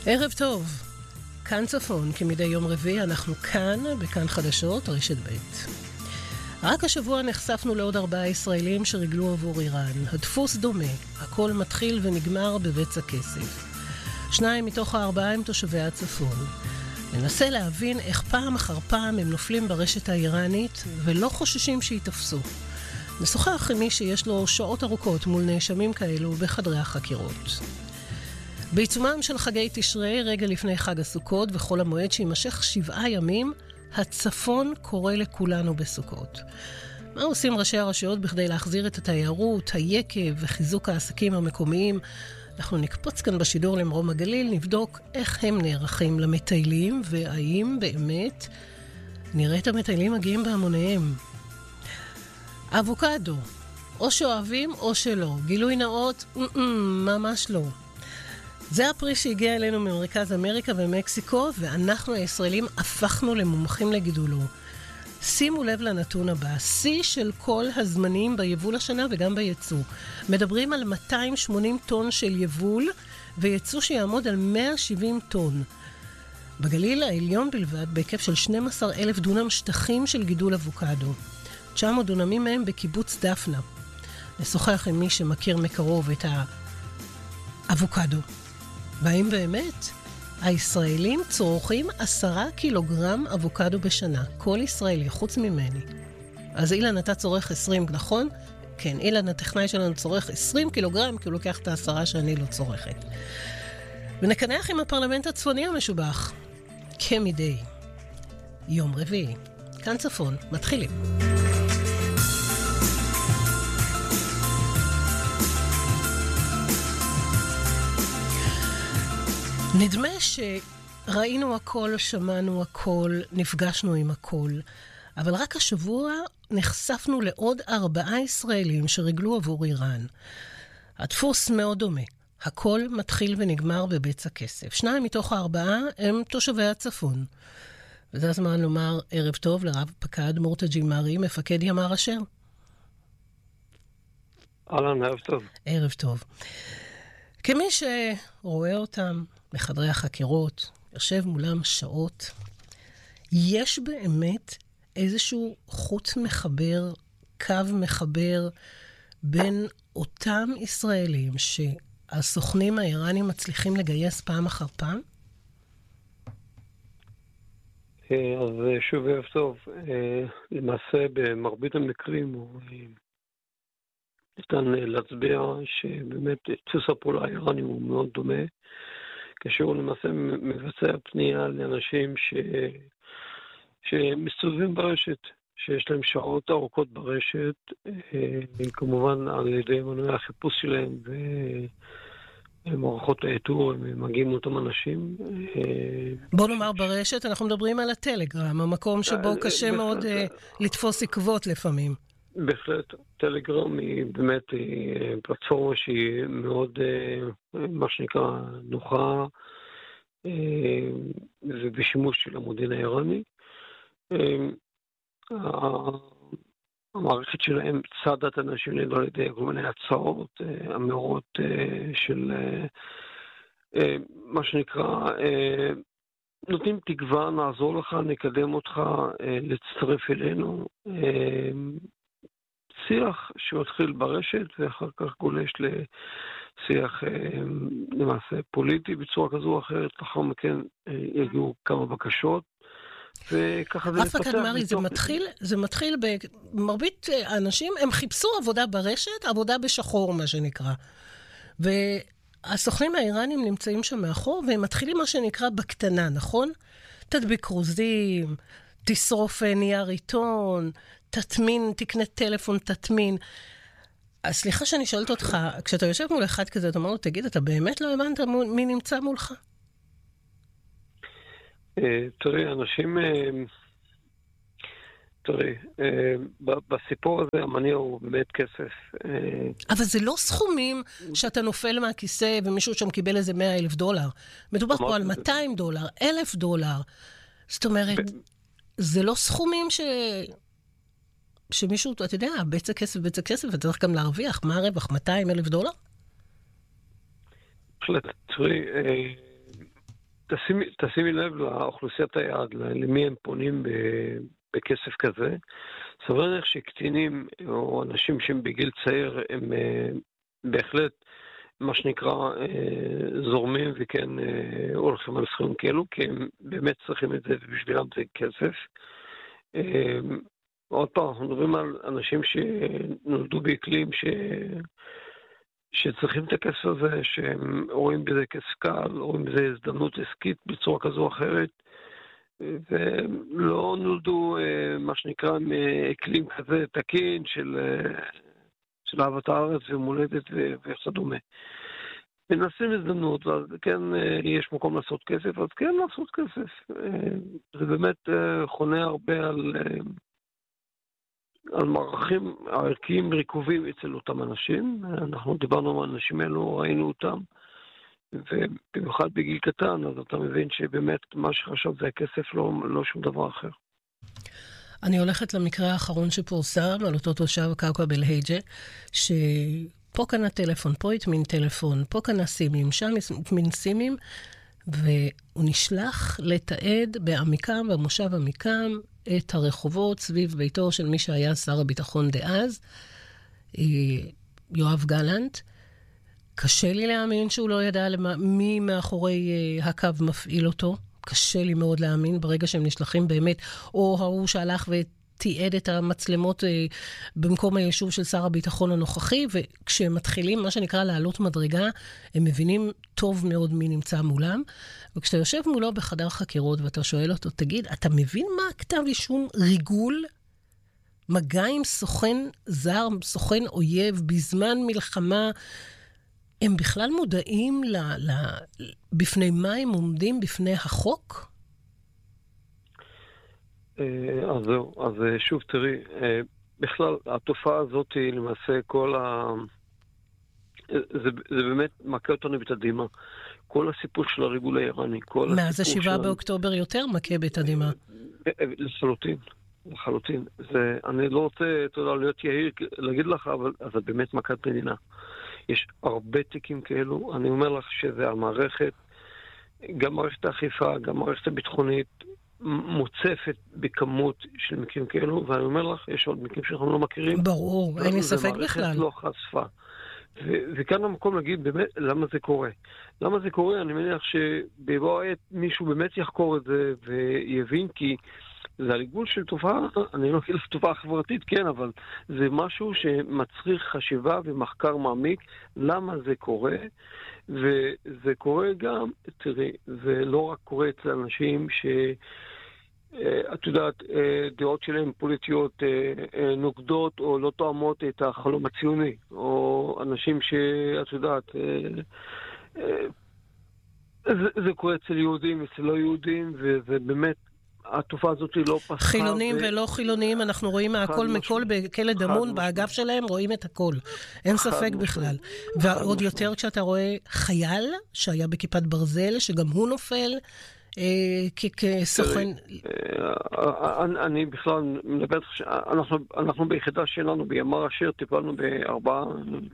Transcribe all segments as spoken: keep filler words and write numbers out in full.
ערב טוב, כאן צפון, כמדי יום רביעי אנחנו כאן, בכאן חדשות, רשת בית. רק השבוע נחשפנו לעוד ארבעה ישראלים שרגלו עבור איראן. הדפוס דומה, הכל מתחיל ונגמר בבצע כסף. שניים מתוך הארבעה הם תושבי הצפון. ננסה להבין איך פעם אחר פעם הם נופלים ברשת האיראנית ולא חוששים שיתפסו. נשוחח עם מי שיש לו שעות ארוכות מול נאשמים כאלו בחדרי החקירות. בעיצומם של חגי תשרי, רגע לפני חג הסוכות וכל המועד שימשך שבעה ימים, הצפון קורא לכולנו בסוכות. מה עושים ראשי הרשויות בכדי להחזיר את התיירות, היקב וחיזוק העסקים המקומיים? אנחנו נקפוץ כאן בשידור למרום הגליל, נבדוק איך הם נערכים למטיילים, והאם באמת נראה את המטיילים מגיעים בהמוניהם. אבוקדו, או שאוהבים או שלא. גילוי נאות, ממש לא. זה הפרי שהגיע אלינו ממרכז אמריקה ומקסיקו, ואנחנו הישראלים הפכנו למומחים לגידולו. שימו לב לנתון הבא, שיא של כל הזמנים ביבול השנה וגם בייצוא. מדברים על מאתיים ושמונים טון של יבול, וייצוא שיעמוד על מאה ושבעים טון. בגליל העליון בלבד, בהיקף של שנים עשר אלף דונם שטחים של גידול אבוקדו. תשע מאות דונמים מהם בקיבוץ דפנה. נשוחח עם מי שמכיר מקרוב את האבוקדו. והאם באמת הישראלים צורכים עשרה קילוגרם אבוקדו בשנה? כל ישראלי, חוץ ממני. אז אילן, אתה צורך עשרים, נכון? כן, אילן, הטכנאי שלנו צורך עשרים קילוגרם, כי הוא לוקח את העשרה שאני לא צורכת. ונקנח עם הפרלמנט הצפוני המשובח. כמדי יום רביעי. כאן צפון, מתחילים. נדמה שראינו הכל, שמענו הכל, נפגשנו עם הכל, אבל רק השבוע נחשפנו לעוד ארבעה ישראלים שרגלו עבור איראן. הדפוס מאוד דומה. הכל מתחיל ונגמר בבצע כסף. שניים מתוך הארבעה הם תושבי הצפון. וזה הזמן לומר ערב טוב לרב פקד מורתג'י מרי, מפקד ימ"ר אשר. אהלן, ערב טוב. ערב טוב. כמי שרואה אותם בחדרי החקירות, יושב מולם שעות, יש באמת איזשהו חוט מחבר, קו מחבר, בין אותם ישראלים שהסוכנים האיראנים מצליחים לגייס פעם אחר פעם? אז שוב ערב טוב. למעשה במרבית המקרים ניתן להצביע שבאמת דפוס הפעולה האיראני הוא מאוד דומה, כאשר הוא למעשה מבצע פנייה לאנשים ש... שמסתובבים ברשת, שיש להם שעות ארוכות ברשת, כמובן על ידי מנועי החיפוש שלהם ומערכות האיתור, הם מגיעים לאותם אנשים. בוא נאמר ברשת, אנחנו מדברים על הטלגרם, המקום שבו קשה מאוד לתפוס עקבות לפעמים. בהחלט, טלגרם היא באמת פלטפורמה שהיא מאוד, מה שנקרא, נוחה, ובשימוש של המודיעין האיראני. המערכת שלהם צדת אנשים על ידי כל מיני הצעות, אמירות של מה שנקרא, נותנים תקווה, נעזור לך, נקדם אותך, להצטרף אלינו. שיח שמתחיל ברשת ואחר כך גולש לשיח למעשה פוליטי בצורה כזו או אחרת. לאחר מכן יגיעו כמה בקשות וככה זה מתפתח. רב פקד מרי, זה מתחיל, זה מתחיל במרבית האנשים, הם חיפשו עבודה ברשת, עבודה בשחור מה שנקרא. והסוכנים האיראנים נמצאים שם מאחור והם מתחילים מה שנקרא בקטנה, נכון? תדביק כרוזים, תשרוף נייר עיתון, תטמין, תקנה טלפון, תטמין. אז סליחה שאני שואלת אותך, כשאתה יושב מול אחד כזה, אתה אומר לו, תגיד, אתה באמת לא הבנת מי נמצא מולך? תראי, אנשים... תראי, בסיפור הזה המניע הוא באמת כסף. אבל זה לא סכומים שאתה נופל מהכיסא ומישהו שם קיבל איזה מאה אלף דולר. מדובר פה על מאתיים דולר, אלף דולר. זאת אומרת, זה לא סכומים ש... שמישהו, אתה יודע, בצע כסף, בצע כסף, אתה צריך גם להרוויח. מה הרווח? מאתיים אלף דולר? בהחלט, תראי, תשימי, תשימי לב לאוכלוסיית היעד, למי הם פונים בכסף כזה. סביר להניח שקטינים או אנשים שהם בגיל צעיר הם בהחלט מה שנקרא זורמים וכן הולכים על סכומים כאלו, כי הם באמת צריכים את זה ובשבילם זה כסף. עוד פעם, אנחנו מדברים על אנשים שנולדו באקלים ש... שצריכים את הכסף הזה, שהם רואים בזה כסף קל, רואים בזה הזדמנות עסקית בצורה כזו או אחרת, ולא נולדו מה שנקרא מאקלים כזה תקין של, של אהבת הארץ ומולדת וכדומה. מנסים הזדמנות, אז כן יש מקום לעשות כסף, אז כן לעשות כסף. זה באמת חונה הרבה על... על מערכים הערכיים ריכובים אצל אותם אנשים. אנחנו דיברנו על האנשים האלו, ראינו אותם, ובמיוחד בגיל קטן, אז אתה מבין שבאמת מה שחשב זה הכסף, לא, לא שום דבר אחר. אני הולכת למקרה האחרון שפורסם על אותו תושב קאוקה בלהיג'ה, שפה קנה טלפון, פה התמין טלפון, פה קנה סימים, שם התמין סימים, והוא נשלח לתעד בעמיקם, במושב עמיקם, את הרחובות סביב ביתו של מי שהיה שר הביטחון דאז, יואב גלנט. קשה לי להאמין שהוא לא ידע למה, מי מאחורי הקו מפעיל אותו. קשה לי מאוד להאמין ברגע שהם נשלחים באמת, או ההוא שהלך ותיעד את המצלמות במקום היישוב של שר הביטחון הנוכחי, וכשהם מתחילים, מה שנקרא לעלות מדרגה, הם מבינים טוב מאוד מי נמצא מולם, וכשאתה יושב מולו בחדר חקירות ואתה שואל אותו, תגיד, אתה מבין מה כתב אישום ריגול? מגע עם סוכן זר, סוכן אויב, בזמן מלחמה, הם בכלל מודעים ל, ל, בפני מה הם עומדים בפני החוק? אז זהו, אז שוב תראי, בכלל התופעה הזאת היא למעשה כל ה... זה, זה באמת מכה אותנו בתדימה. כל הסיפור של הריגול האיראני, כל הסיפור של... מאז השבעה באוקטובר יותר מכה בתדימה. לחלוטין, לחלוטין. זה, אני לא רוצה, אתה יודע, להיות יהיר, להגיד לך, אבל זה באמת מכת מדינה. יש הרבה תיקים כאלו, אני אומר לך שזה המערכת, גם מערכת האכיפה, גם מערכת הביטחונית, מוצפת בכמות של מקרים כאלו, ואני אומר לך, יש עוד מקרים שאנחנו לא מכירים. ברור, אין לי ספק בכלל. ומערכת לא חשפה. ו- וכאן המקום להגיד באמת למה זה קורה. למה זה קורה? אני מניח שבבוא העת מישהו באמת יחקור את זה ויבין, כי זה הריגול של תופעה, אני לא אגיד תופעה חברתית, כן, אבל זה משהו שמצריך חשיבה ומחקר מעמיק למה זה קורה, וזה קורה גם, תראי, זה לא רק קורה אצל אנשים ש... את יודעת, דעות שלהם פוליטיות נוגדות או לא תואמות את החלום הציוני, או אנשים שאת יודעת, זה, זה קורה אצל יהודים, אצל לא יהודים, וזה באמת, התופעה הזאת לא פסחה. חילונים ו... ולא חילונים, אנחנו רואים הכל מכל בכלא דמון, באגף שלהם רואים את הכל. אין ספק בכלל. ועוד יותר כשאתה רואה חייל שהיה בכיפת ברזל, שגם הוא נופל, כסוכן... אני בכלל מדבר, אנחנו ביחידה שלנו, בימ"ר אשר, טיפלנו בארבעה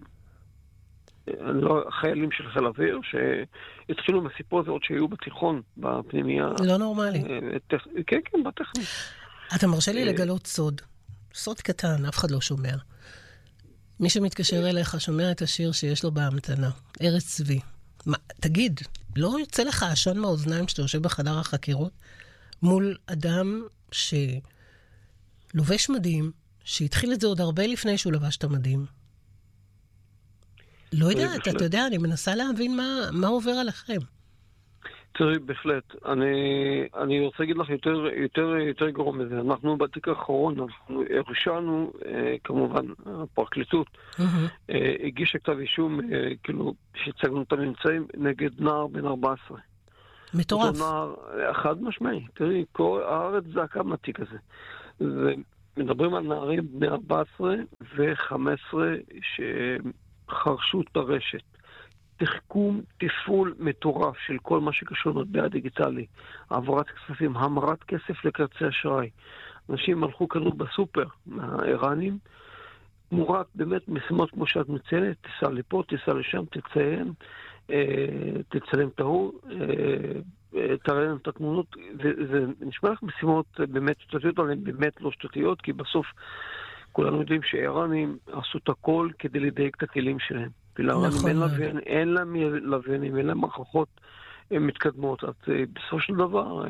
חיילים של חיל אוויר, שהתחילו מהסיפור הזה עוד שהיו בתיכון, בפנימיה. לא נורמלי. כן, כן, בטכנית. אתה מרשה לי לגלות סוד. סוד קטן, אף אחד לא שומע. מי שמתקשר אליך שומע את השיר שיש לו בהמתנה, ארץ צבי. מה, תגיד, לא יוצא לך עשן מהאוזניים שאתה יושב בחדר החקירות מול אדם שלובש מדים, שהתחיל את זה עוד הרבה לפני שהוא לבש את המדים? לא יודעת, אתה יודע, אני מנסה להבין מה, מה עובר עליכם. תראי, בהחלט. אני, אני רוצה להגיד לך יותר, יותר, יותר גרוע מזה. אנחנו בתיק האחרון, אנחנו הרשענו, אה, כמובן, הפרקליטות, mm-hmm. אה, הגישה כתב אישום, אה, כאילו, שהצגנו את הממצאים, נגד נער בן ארבע עשרה. מטורף. אותו נער, חד משמעי. תראי, כל הארץ זעקה מהתיק הזה. ומדברים על נערים בני ארבע עשרה ו-חמש עשרה שחרשו את הרשת. תחכום, תפעול מטורף של כל מה שקשור למטבע דיגיטלי, העברת כספים, המרת כסף לקרצי אשראי. אנשים הלכו קנו בסופר מהאיראנים, תמורת באמת משימות כמו שאת מציינת, תיסע לפה, תיסע לשם, תציין, אה, תצלם תהור, אה, תראה לנו את התמונות, זה נשמע לך משימות באמת שטתיות, אבל הן באמת לא שטתיות, כי בסוף כולנו יודעים שהאיראנים עשו את הכל כדי לדייק את הכלים שלהם. נכון. אין להם לוויינים, אין להם מערכות מתקדמות. אז בסופו של דבר,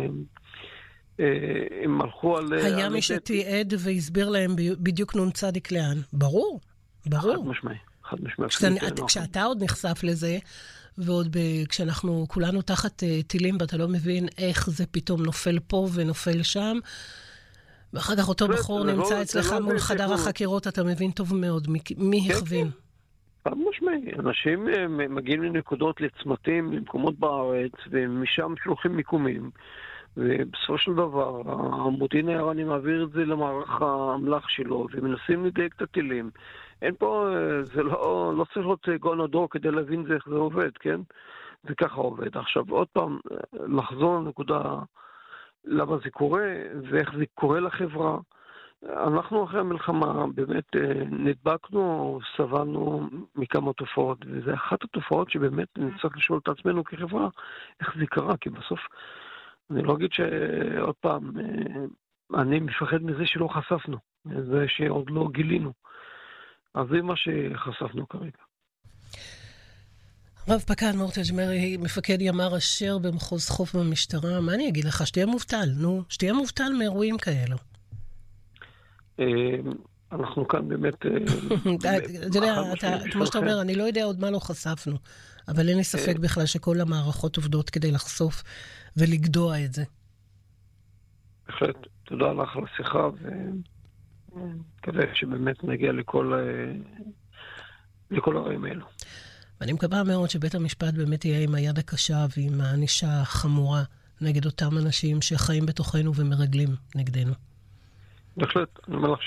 הם הלכו על... היה מי שתיעד והסביר להם בדיוק נון צדיק לאן. ברור, ברור. חד משמעי, חד משמעי. כשאתה עוד נחשף לזה, ועוד כשאנחנו כולנו תחת טילים, ואתה לא מבין איך זה פתאום נופל פה ונופל שם, ואחר כך אותו בחור נמצא אצלך מול חדר החקירות, אתה מבין טוב מאוד מי הכווין. חד משמעי, אנשים מגיעים לנקודות, לצמתים, למקומות בארץ, ומשם שולחים מיקומים, ובסופו של דבר, המודיעין האיראני מעביר את זה למערך האמל"ח שלו, ומנסים לדייק את הטילים. אין פה, זה לא, לא צריך להיות גאון כדי להבין זה איך זה עובד, כן? זה ככה עובד. עכשיו, עוד פעם, לחזור לנקודה למה זה קורה, ואיך זה קורה לחברה. אנחנו אחרי המלחמה באמת נדבקנו, סבלנו מכמה תופעות, וזה אחת התופעות שבאמת נצטרך לשאול את עצמנו כחברה, איך זה קרה, כי בסוף, אני לא אגיד שעוד פעם, אני מפחד מזה שלא חשפנו, זה שעוד לא גילינו. אז זה מה שחשפנו כרגע. רב פקד מורטג' מרי, מפקד ימ"ר אשר במחוז חוף במשטרה, מה אני אגיד לך? שתהיה מובטל, נו, שתהיה מובטל מאירועים כאלו. אנחנו כאן באמת... אתה יודע, כמו שאתה אומר, אני לא יודע עוד מה לא חשפנו, אבל אין לי ספק בכלל שכל המערכות עובדות כדי לחשוף ולגדוע את זה. בהחלט, תודה לך על השיחה, וכדי שבאמת נגיע לכל לכל הרעים האלו. ואני מקווה מאוד שבית המשפט באמת יהיה עם היד הקשה ועם הענישה החמורה נגד אותם אנשים שחיים בתוכנו ומרגלים נגדנו. בהחלט, אני אומר לך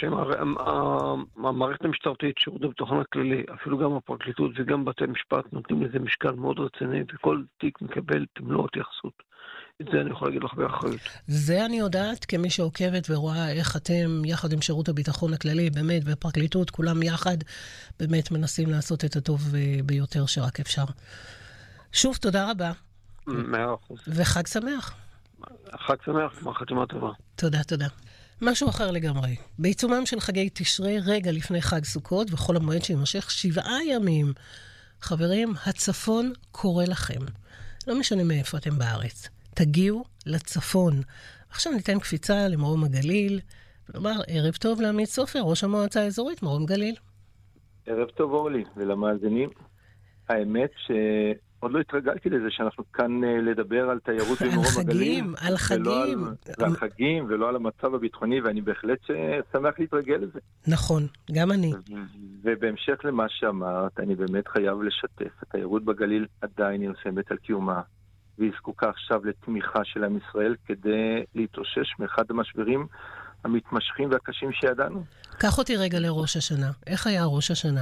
שהמערכת המשטרתית, שירות הביטחון הכללי, אפילו גם הפרקליטות וגם בתי משפט נותנים לזה משקל מאוד רציני, וכל תיק מקבל תמלוא התייחסות. את זה אני יכול להגיד לך באחריות. זה אני יודעת כמי שעוקבת ורואה איך אתם, יחד עם שירות הביטחון הכללי, באמת, והפרקליטות, כולם יחד, באמת מנסים לעשות את הטוב ביותר שרק אפשר. שוב, תודה רבה. מאה אחוז. וחג שמח. חג שמח, חתימה טובה. תודה, תודה. משהו אחר לגמרי. בעיצומם של חגי תשרי, רגע לפני חג סוכות, וכל המועד שימשך שבעה ימים. חברים, הצפון קורא לכם. לא משנה מאיפה אתם בארץ. תגיעו לצפון. עכשיו ניתן קפיצה למרום הגליל, ולומר, ערב טוב לעמית סופר, ראש המועצה האזורית, מרום גליל. ערב טוב אורלי, ולמאזינים. האמת שעוד לא התרגלתי לזה שאנחנו כאן לדבר על תיירות במרום הגליל. על חגים, על חגים. על חגים, ולא על המצב הביטחוני, ואני בהחלט שמח להתרגל לזה. נכון, גם אני. ובהמשך למה שאמרת, אני באמת חייב לשתף. התיירות בגליל עדיין נלחמת על קיומה. והיא זקוקה עכשיו לתמיכה של עם ישראל כדי להתאושש מאחד המשברים המתמשכים והקשים שידענו. קח אותי רגע לראש השנה. איך היה ראש השנה?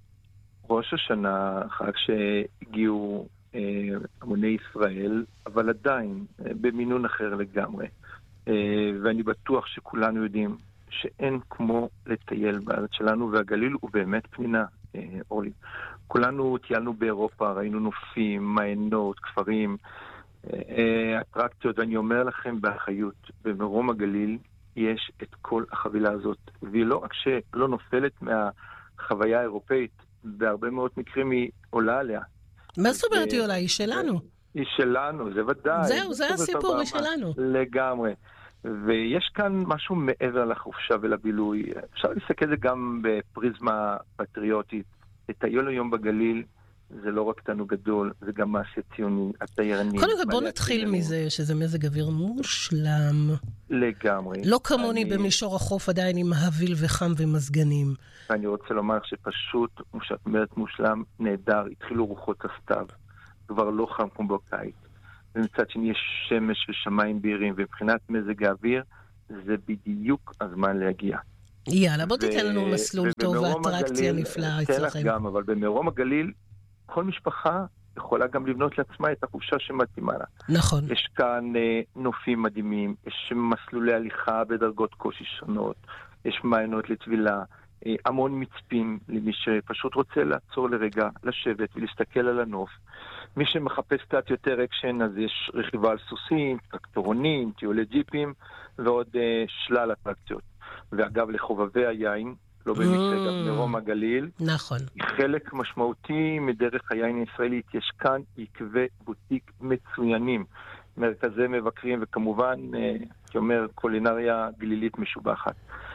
ראש השנה, חג שהגיעו אה, המוני ישראל, אבל עדיין אה, במינון אחר לגמרי. אה, ואני בטוח שכולנו יודעים שאין כמו לטייל בארץ שלנו, והגליל הוא באמת פנינה, אה, אורלי. כולנו טיילנו באירופה, ראינו נופים, מעיינות, כפרים, אטרקציות, ואני אומר לכם באחריות, במרום הגליל יש את כל החבילה הזאת, והיא לא רק שלא נופלת מהחוויה האירופאית, בהרבה מאוד מקרים היא עולה עליה. מה זאת אומרת היא עולה? היא שלנו. היא שלנו, זה ודאי. זהו, זה הסיפור, היא שלנו. לגמרי. ויש כאן משהו מעבר לחופשה ולבילוי. אפשר להסתכל את זה גם בפריזמה פטריוטית. לטייל היום בגליל זה לא רק תענוג גדול, זה גם מעשה ציוני, התיירנים. קודם כל בוא נתחיל מזה שזה מזג אוויר מושלם. לגמרי. לא כמוני אני... במישור החוף עדיין עם הוויל וחם ומזגנים. ואני רוצה לומר שפשוט, שאת אומרת מושלם, נהדר, התחילו רוחות הסתיו, כבר לא חם כמו בקיץ. ומצד שני יש שמש ושמיים בהירים, ומבחינת מזג האוויר זה בדיוק הזמן להגיע. יאללה, בוא תיתן לנו מסלול טוב ואטרקציה נפלאה אצלכם. גם, אבל במרום הגליל, כל משפחה יכולה גם לבנות לעצמה את החופשה שמתאימה לה. נכון. יש כאן אה, נופים מדהימים, יש מסלולי הליכה בדרגות קושי שונות, יש מעיינות לטבילה, המון מצפים למי שפשוט רוצה לעצור לרגע, לשבת ולהסתכל על הנוף. מי שמחפש קצת יותר אקשן, אז יש רכיבה על סוסים, טרקטורונים, טיולי ג'יפים ועוד שלל אטרקציות. ואגב, לחובבי היין, לא במקרה גם מרום הגליל. נכון. חלק משמעותי מדרך היין הישראלית, יש כאן עקבי בוטיק מצוינים, מרכזי מבקרים, וכמובן, כאומר, קולינריה גלילית משובחת.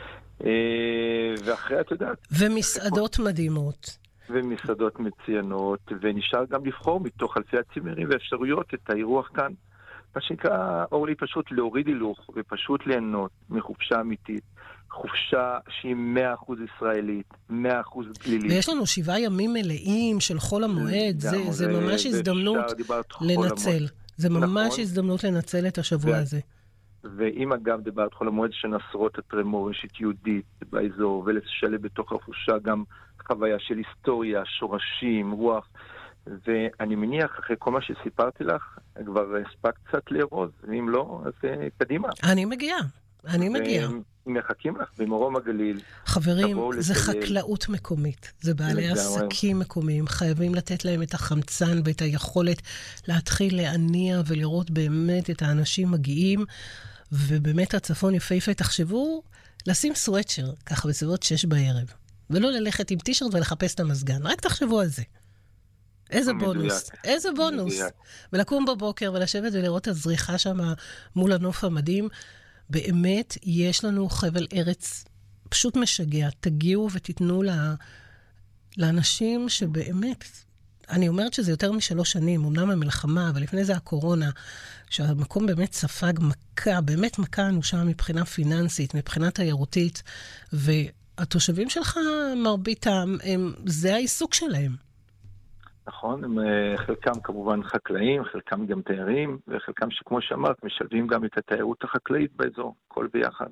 ואחרי, את יודעת... ומסעדות מדהימות. ומסעדות מצוינות, ונשאר גם לבחור מתוך אלפי הצימרים ואפשרויות את האירוח כאן. מה שנקרא, אורלי, פשוט להוריד הילוך, ופשוט ליהנות מחופשה אמיתית. חופשה שהיא מאה אחוז ישראלית, מאה אחוז גלילית. ויש לנו שבעה ימים מלאים של חול המועד, זה, זה ממש הזדמנות לנצל. זה ממש נכון. הזדמנות לנצל את השבוע ו... הזה. ואם אגב דיברת חול המועד שנשרות את מורשת יהודית באזור, ולשלב בתוך החופשה גם חוויה של היסטוריה, שורשים, רוח, ואני מניח, אחרי כל מה שסיפרתי לך, כבר הספק קצת לארוז, ואם לא, אז קדימה. אני מגיעה, אני מגיעה. מחכים לך במרום הגליל. חברים, זה חקלאות מקומית. זה בעלי עסקים מקומיים. חייבים לתת להם את החמצן ואת היכולת להתחיל להניע ולראות באמת את האנשים מגיעים, ובאמת הצפון יפהפה. תחשבו, לשים סוואצ'ר, ככה בסביבות שש בערב, ולא ללכת עם טישרט ולחפש את המזגן. רק תחשבו על זה. איזה בונוס, איזה בונוס. ולקום בבוקר ולשבת ולראות את הזריחה שם מול הנוף המדהים. באמת יש לנו חבל ארץ פשוט משגע. תגיעו ותיתנו לה, לאנשים שבאמת, אני אומרת שזה יותר משלוש שנים, אמנם המלחמה, אבל לפני זה הקורונה, שהמקום באמת ספג מכה, באמת מכה אנושה מבחינה פיננסית, מבחינה תיירותית, והתושבים שלך, מרביתם, הם, זה העיסוק שלהם. נכון, הם, חלקם כמובן חקלאים, חלקם גם תיירים, וחלקם שכמו שאמרת, משלבים גם את התיירות החקלאית באזור, כל ביחד.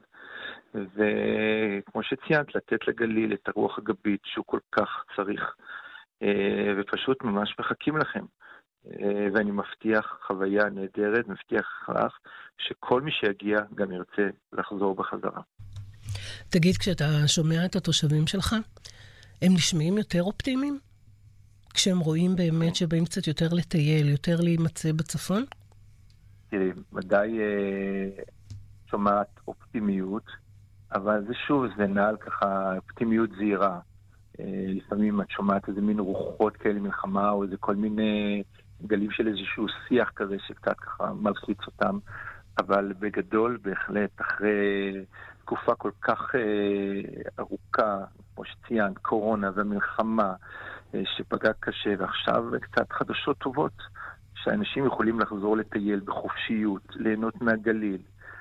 וכמו שציינת, לתת לגליל את הרוח הגבית שהוא כל כך צריך, ופשוט ממש מחכים לכם. ואני מבטיח חוויה נהדרת, מבטיח לך שכל מי שיגיע גם ירצה לחזור בחזרה. תגיד, כשאתה שומע את התושבים שלך, הם נשמעים יותר אופטימיים? כשהם רואים באמת שבאים קצת יותר לטייל, יותר להימצא בצפון? תראי, ודאי אה, שומעת אופטימיות, אבל זה שוב, זה נעל ככה אופטימיות זהירה. אה, לפעמים את שומעת איזה מין רוחות כאלה מלחמה, או איזה כל מיני גלים של איזשהו שיח כזה שקצת ככה מלחיץ אותם, אבל בגדול בהחלט, אחרי תקופה כל כך אה, ארוכה, כמו שציינת, קורונה ומלחמה, שפגע קשה, ועכשיו קצת חדשות טובות, שאנשים יכולים לחזור לטייל בחופשיות, ליהנות מהגליל.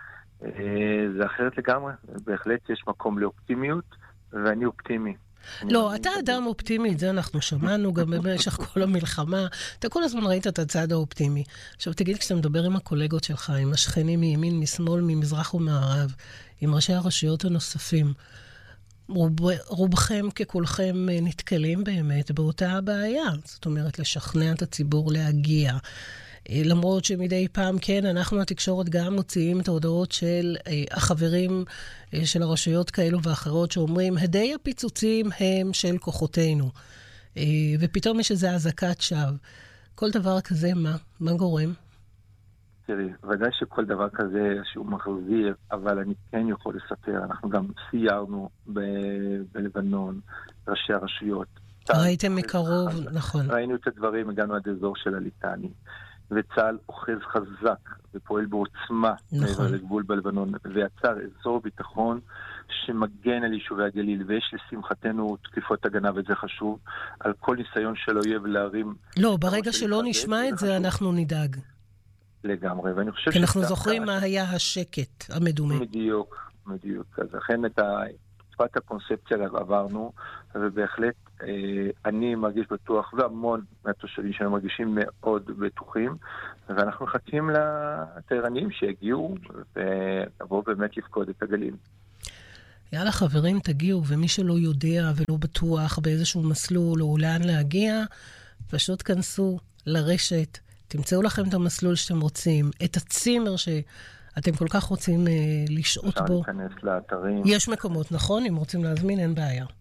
זה אחרת לגמרי. בהחלט יש מקום לאופטימיות, ואני אופטימי. לא, אתה אדם אופטימי, את זה אנחנו שמענו גם במשך כל המלחמה. אתה כל הזמן ראית את הצד האופטימי. עכשיו תגיד, כשאתה מדבר עם הקולגות שלך, עם השכנים מימין, משמאל, ממזרח ומערב, עם ראשי הרשויות הנוספים, רוב, רובכם ככולכם נתקלים באמת באותה הבעיה. זאת אומרת, לשכנע את הציבור להגיע. למרות שמדי פעם, כן, אנחנו התקשורת גם מוציאים את ההודעות של החברים של הרשויות כאלו ואחרות שאומרים, הדי הפיצוצים הם של כוחותינו. ופתאום יש איזו הזעקת שווא. כל דבר כזה, מה? מה גורם? תראי, ודאי שכל דבר כזה שהוא מחזיר, אבל אני כן יכול לספר, אנחנו גם סיירנו ב- בלבנון, ראשי הרשויות. ראיתם מקרוב, נכון. ראינו את הדברים, הגענו עד אזור של הליטני, וצה"ל אוחז חזק ופועל בעוצמה נכון. לגבול בלבנון, ויצר אזור ביטחון שמגן על יישובי הגליל, ויש לשמחתנו תקיפות הגנה, וזה חשוב, על כל ניסיון של אויב להרים... לא, ברגע שלא נשמע את זה, אנחנו נדאג. לגמרי, ואני חושב... כי אנחנו זוכרים מה היה השקט המדומה. בדיוק, בדיוק. אז לכן את תקופת הקונספציה עברנו, ובהחלט אני מרגיש בטוח, והמון מהתושבים שלנו מרגישים מאוד בטוחים, ואנחנו מחכים לתיירנים שיגיעו, ונבוא באמת לפקוד את הגליל. יאללה חברים, תגיעו, ומי שלא יודע ולא בטוח באיזשהו מסלול או לאן להגיע, פשוט כנסו לרשת, תמצאו לכם את המסלול שאתם רוצים, את הצימר שאתם כל כך רוצים אה, לשעות בו. אפשר להיכנס לאתרים. יש מקומות, נכון? אם רוצים להזמין, אין בעיה.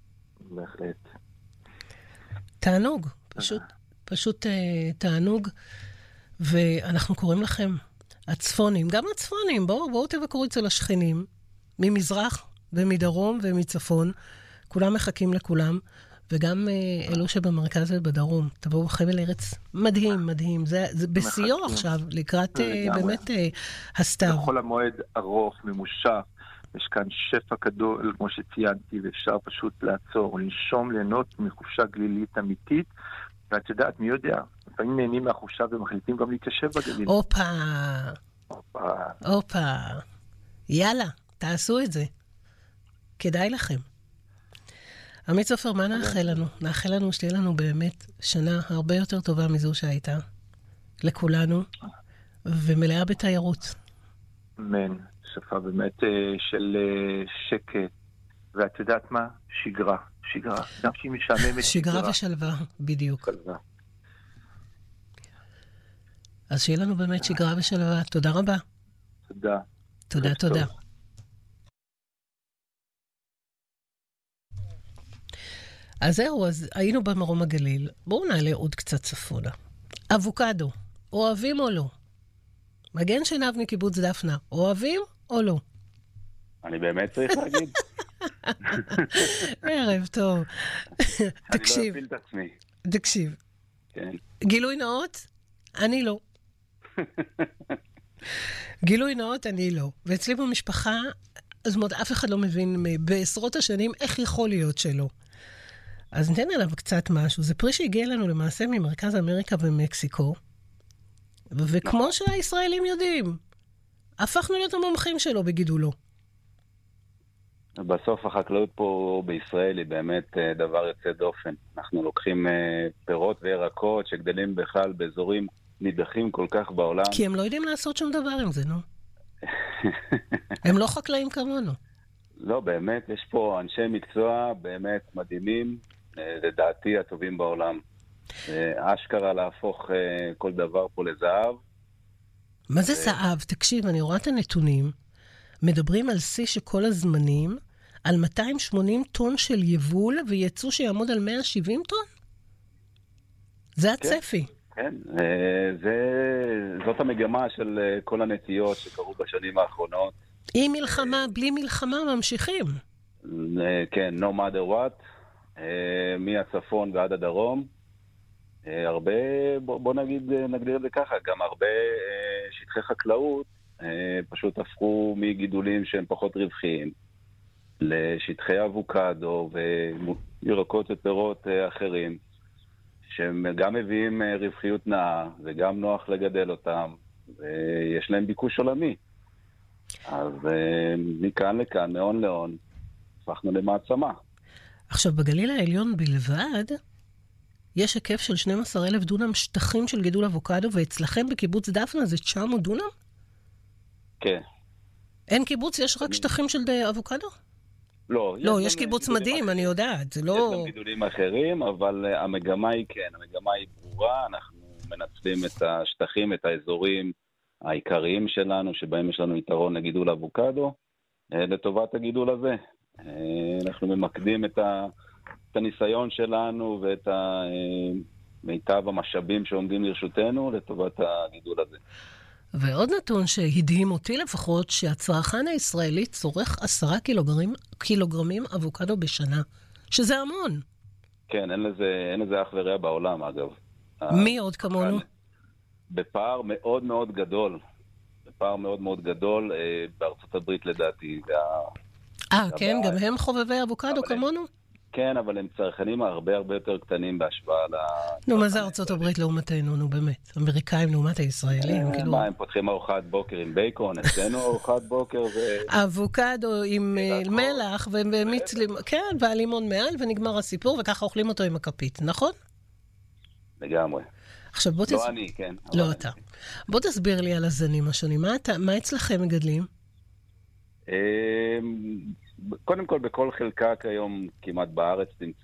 בהחלט. תענוג, פשוט, פשוט uh, תענוג, ואנחנו קוראים לכם הצפונים, גם הצפונים, בואו, בואו תבקרו אצל השכנים, ממזרח ומדרום ומצפון, כולם מחכים לכולם, וגם uh, אלו שבמרכז ובדרום, תבואו חבל ארץ מדהים, מדהים, זה, זה בסיור עכשיו, לקראת uh, באמת uh, הסתיו. בכל המועד ארוך, ממושך, יש כאן שפע גדול, כמו שציינתי, ואפשר פשוט לעצור, לנשום, ליהנות מחופשה גלילית אמיתית, ואת יודעת, מי יודע, לפעמים נהנים מהחופשה ומחליטים גם להתיישב בגליל. אופה, אופה. אופה, יאללה, תעשו את זה. כדאי לכם. עמית סופר, מה נאחל לנו? נאחל לנו שתהיה לנו באמת שנה הרבה יותר טובה מזו שהייתה, לכולנו, ומלאה בתיירות. אמן. שפה באמת של שקט, ואת יודעת מה? שגרה, שגרה. גם שהיא משעממת שגרה. שגרה ושלווה, בדיוק. שלווה. אז שיהיה לנו באמת שגרה ושלווה. תודה רבה. תודה. תודה, תודה. אז זהו, אז היינו במרום הגליל. בואו נעלה עוד קצת צפונה. אבוקדו, אוהבים או לא? מגן שנב מקיבוץ דפנה, אוהבים או לא? אני באמת צריך להגיד. ערב טוב. תקשיב. אני לא אפיל את עצמי. תקשיב. כן. גילוי נאות? אני לא. גילוי נאות? אני לא. ואצלי במשפחה, אז מאוד אף אחד לא מבין בעשרות השנים איך יכול להיות שלא. אז ניתן עליו קצת משהו. זה פרי שהגיע לנו למעשה ממרכז אמריקה ומקסיקו, וכמו שהישראלים יודעים, הפכנו להיות המומחים שלו בגידולו. בסוף החקלאות פה בישראל היא באמת דבר יוצא דופן. אנחנו לוקחים פירות וירקות שגדלים בכלל באזורים נידחים כל כך בעולם. כי הם לא יודעים לעשות שום דבר עם זה, נו. הם לא חקלאים כמונו. לא, באמת, יש פה אנשי מקצוע באמת מדהימים, לדעתי הטובים בעולם. אשכרה להפוך כל דבר פה לזהב. מה זה זהב? תקשיב, אני רואה את הנתונים. מדברים על שיא שכל הזמנים, על מאתיים ושמונים טון של יבול, וייצוא שיעמוד על מאה ושבעים טון? זה הצפי. כן, זה, זאת המגמה של כל הנטיות שקרו בשנים האחרונות. עם מלחמה, בלי מלחמה, ממשיכים. כן, no matter what, מהצפון ועד הדרום. הרבה, בוא, בוא נגיד, נגדיר את זה ככה, גם הרבה שטחי חקלאות פשוט הפכו מגידולים שהם פחות רווחיים לשטחי אבוקדו וירקות ופירות אחרים, שהם גם מביאים רווחיות נאה וגם נוח לגדל אותם, ויש להם ביקוש עולמי. אז מכאן לכאן, מהון להון, הפכנו למעצמה. עכשיו, בגליל העליון בלבד, יש היקף של שנים עשר אלף דונם שטחים של גידול אבוקדו, ואצלכם בקיבוץ דפנה זה תשע מאות דונם? כן. אין קיבוץ, יש רק שטחים של אבוקדו? לא. לא, יש קיבוץ מדהים, אני יודעת, זה לא... יש גם גידולים אחרים, אבל המגמה היא כן, המגמה היא ברורה, אנחנו מנצלים את השטחים, את האזורים העיקריים שלנו, שבהם יש לנו יתרון לגידול אבוקדו, לטובת הגידול הזה. אנחנו ממקדים את ה... את הניסיון שלנו ואת מיטב המשאבים שעומדים לרשותנו לטובת הגידול הזה. ועוד נתון שהדהים אותי לפחות, שהצרכן הישראלי צורך עשרה קילוגרמים, קילוגרמים אבוקדו בשנה, שזה המון. כן, אין לזה, אין לזה אח ורע בעולם, אגב. מי עוד כמונו? בפער מאוד מאוד גדול. בפער מאוד מאוד גדול, בארצות הברית לדעתי. אה, כן, גם הם חובבי אבוקדו כמונו? כן, אבל הם צרכנים הרבה הרבה יותר קטנים בהשוואה ל... נו, מה זה ארצות הברית לעומתנו, נו באמת? אמריקאים לעומת הישראלים, כאילו... מה, הם פותחים ארוחת בוקר עם בייקון, אצלנו ארוחת בוקר ו... אבוקדו עם מלח ומיץ לימון, כן, והלימון מעל, ונגמר הסיפור, וככה אוכלים אותו עם הכפית, נכון? לגמרי. עכשיו בוא תסביר... לא אני, כן. לא אתה. בוא תסביר לי על הזנים השונים. מה אצלכם מגדלים? קודם כל, בכל חלקה כיום כמעט בארץ